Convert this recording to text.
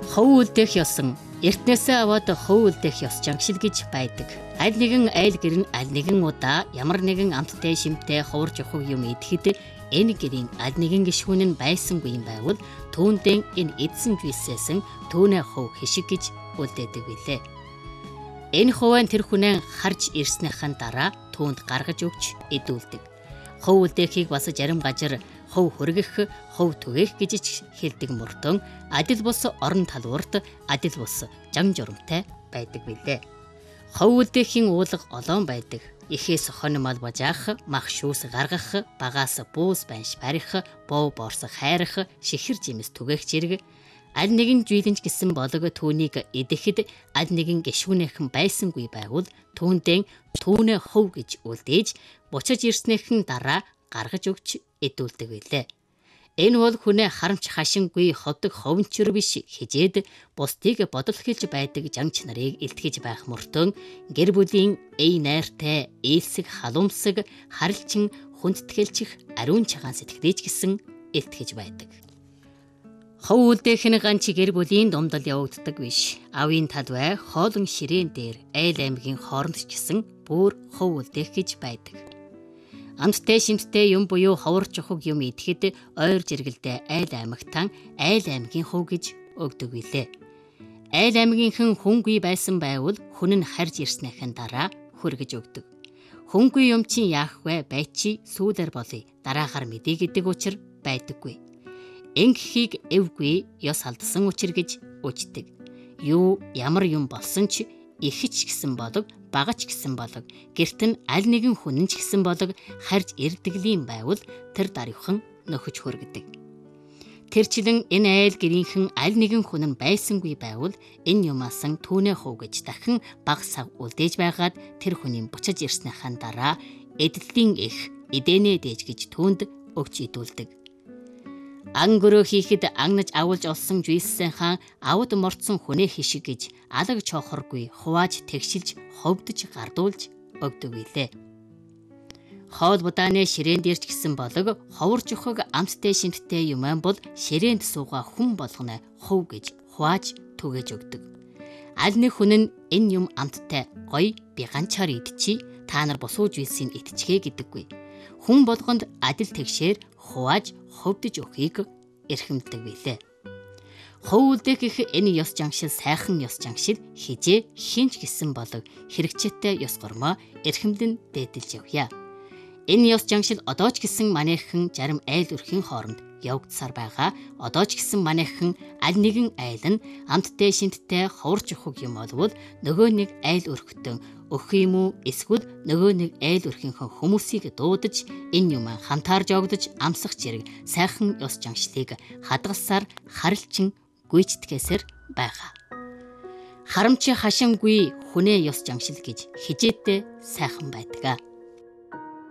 Хов үлдээх ёсон эртнээсээ аваад хов үлдээх ёс жангшил гэж байдаг. Аль нэгэн айл гэр нь аль нэгэн удаа ямар нэгэн амттай шимтэй ховорж явах юм идэхэд энэ гэрийн аль нэгэн гишүүн нь байсангүй юм байвал түүндээ энэ эдсэн жүйсээсэн түүнээ хов хишиг гэж үлдээдэг билээ. Энэ хувийн тэр хүнээ харж ирснийхэн дараа түүнд гаргаж өгч идүүлдэг. Хов үлдээхийг бас зарим газар хов хөргөх, хов түгээх гэж хэлдэг мөрдөн адил бус орон талуурт адил бус жан журамтай байдаг билээ. Хов үлдээхийн уулга олоон байдаг. Ихээс хон мал бажаах, мах шүүс гаргах, багаас бууз банш барих, бов борс хайрах, шихэр жимс түгээх зэрэг аль нэгэн жийлэнч гэсэн болог түүнийг идэхэд аль нэгэн гишүүнийхэн байсангүй байвал түүндээ түүнээ хов гэж үлдээж бучиж ирснийхэн дараа гаргаж өгч идүүлдэг билээ. Энэ бол хүнээ харамч хашингүй ходог ховнчөр биш хижээд бусдыг бодлохилж байдаг жанч нарыг илтгэж байх мөртөө гэр бүлийн эй найртай ээлсэг халуумсаг харилчин хүндэтгэлчих ариун чагаан сэтгэлдэж гисэн илтгэж байдаг. Хов үлдээх нь ганц гэр бүлийн дундал явагддаг биш. Авийн талбай хоолон ширээн дээр айл аймгийн хооронд ч гэсэн бүр хов үлдээх гэж байдаг. Амттай шимттэй юм буюу ховорч ухаг юм идэхэд ойр жиргэлдээ айл аймагтан айл аймгийн хов гэж өгдөг билээ. Айл аймгийнхэн хүнгүй байсан байвал хүн нь харж ирснийхэн дараа хөргөж өгдөг. Хүнгүй юм чинь яах вэ? Байчи сүүлэр болъё. Дараагаар мэдээ гэдэг учир байдаггүй. Ингэхийг эвгүй ёс алдсан учир гэж үждэг. Юу ямар юм болсон ч ихч гэсэн болог багач гэсэн болог гэрт нь аль нэгэн хүн ч гэсэн болог харж ирдэглийн байвал тэр даруйхан нөхөж хөргөдөг. Тэрчлэн энэ айл гэрийнхэн аль нэгэн хүн нь байсангүй байвал энэ юмасан түүнээ хов гэж дахин баг сав үлдээж байгаад тэр хүний бучиж ирснийхэн дараа эдлэлийн их идэнэ дээж гэж түүнд өгч идүүлдэг. Ангөрөө хийхэд агнаж авуулж олсон жүйсэн хаан авд морцсон хүнээ хишиг гэж алаг чохоргүй хувааж тэгшилж ховдож гардуулж өгдөг билээ. Хоол будааны ширээнд ирч гисэн болог ховорж ухаг амттай шимттэй юман бол ширээнд сууга хүн болгоно хов гэж хувааж түгэж өгдөг. Аль нэг хүн нь энэ юм амттай гоё би ганчаар идчихий та нар босууж үйлсийн идчихээ гэдэггүй. Хүн болгонд адил тэгшээр хувааж ховдож өгөхийг эрхэмдэг билээ. Хов үлдээх энэ ёс жангшил сайхан ёс жангшил хижээ хинч гисэн болог хэрэгчээтэй ёс гормоо эрхэмлэн дээдэлж явъя. Энэ ёс жангшил одоо ч гэсэн манайхан зарим айл өрхийн хооронд явагдсаар байгаа. Одоо ч гэсэн манайхан аль нэгэн айл нь амттай шинттэй ховорж ухаг юм болвол нөгөө нэг айл өрхтөн өгөх юм уу эсвэл нөгөө нэг айл өрхийнхэн хүмүүсийг дуудаж энэ юм хамтаарж огдож амсах зэрэг сайхан ёс жангшлыг хадгалсаар харилчин гүйцэтгээсээр байгаа. Харамч хашингүй хүнээ ёс жангшил гэж хижээдээ сайхан байдаг.